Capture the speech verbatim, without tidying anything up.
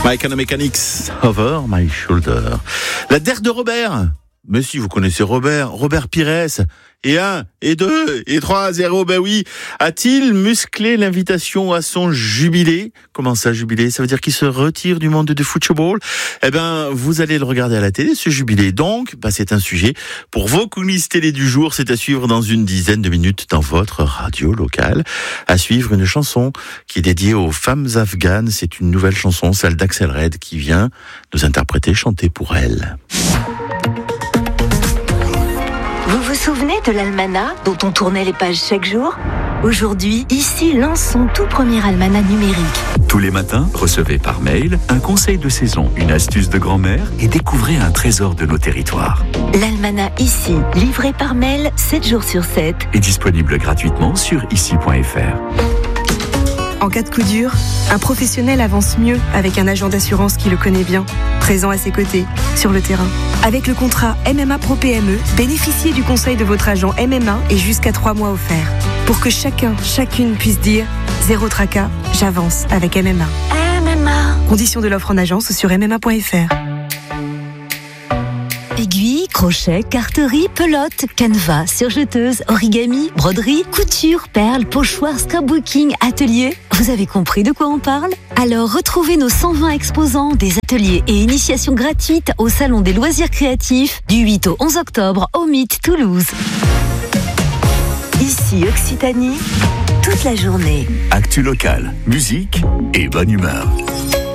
My Kind of Mechanics, Over My Shoulder. La D E R de Robert. Mais si, vous connaissez Robert, Robert Pires. Et un, et deux, et trois, zéro, ben oui. A-t-il musclé l'invitation à son jubilé? Comment ça, jubilé? Ça veut dire qu'il se retire du monde du football? Eh ben, vous allez le regarder à la télé, ce jubilé. Donc, bah, c'est un sujet pour vos coulisses télé du jour. C'est à suivre dans une dizaine de minutes dans votre radio locale. À suivre une chanson qui est dédiée aux femmes afghanes. C'est une nouvelle chanson, celle d'Axel Red, qui vient nous interpréter, chanter pour elles. Vous vous souvenez de l'almanach dont on tournait les pages chaque jour? Aujourd'hui, ici lance son tout premier almanach numérique. Tous les matins, recevez par mail un conseil de saison, une astuce de grand-mère et découvrez un trésor de nos territoires. L'almanach ici, livré par mail sept jours sur sept. Est disponible gratuitement sur ici point f r. En cas de coup dur, un professionnel avance mieux avec un agent d'assurance qui le connaît bien, présent à ses côtés, sur le terrain. Avec le contrat M M A Pro P M E, bénéficiez du conseil de votre agent M M A et jusqu'à trois mois offerts. Pour que chacun, chacune puisse dire « Zéro tracas, j'avance avec M M A ». M M A. Conditions de l'offre en agence sur m m a point f r. Aiguilles, crochets, carterie, pelote, canevas, surjeteuse, origami, broderie, couture, perles, pochoirs, scrapbooking, atelier. Vous avez compris de quoi on parle? Alors retrouvez nos cent vingt exposants des ateliers et initiations gratuites au Salon des loisirs créatifs du huit au onze octobre au Mythe Toulouse. Ici Occitanie, toute la journée. Actu local, musique et bonne humeur.